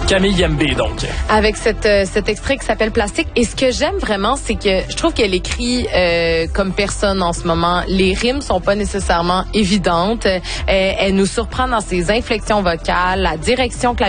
Camille Yembé, donc. Avec cet extrait qui s'appelle Plastique. Et ce que j'aime vraiment, c'est que je trouve qu'elle écrit comme personne en ce moment. Les rimes sont pas nécessairement évidentes. Elle nous surprend dans ses inflexions vocales, la direction que la